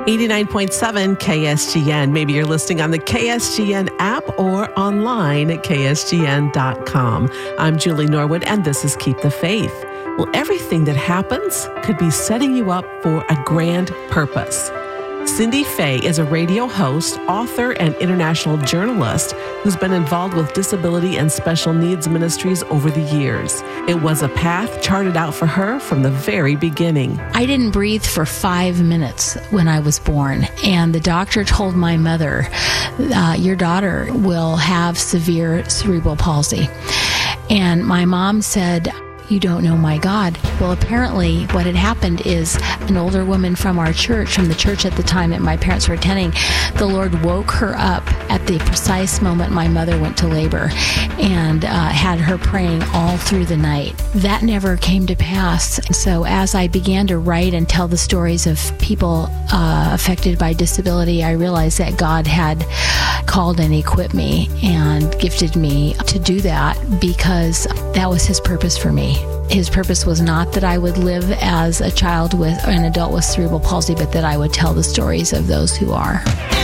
89.7 KSGN. Maybe you're listening on the KSGN app or online at ksgn.com. I'm Julie Norwood, and this is Keep the Faith. Well, everything that happens could be setting you up for a grand purpose. Cindy Fay is a radio host, author, and international journalist who's been involved with disability and special needs ministries over the years. It was a path charted out for her from the very beginning. I didn't breathe for 5 minutes when I was born, and the doctor told my mother, your daughter will have severe cerebral palsy. And my mom said, "You don't know my God." Well, apparently what had happened is an older woman from our church, from the church at the time that my parents were attending, the Lord woke her up at the precise moment my mother went to labor and had her praying all through the night. That never came to pass. So as I began to write and tell the stories of people affected by disability, I realized that God had called and equipped me and gifted me to do that because that was His purpose for me. His purpose was not that I would live as a child with or an adult with cerebral palsy, but that I would tell the stories of those who are.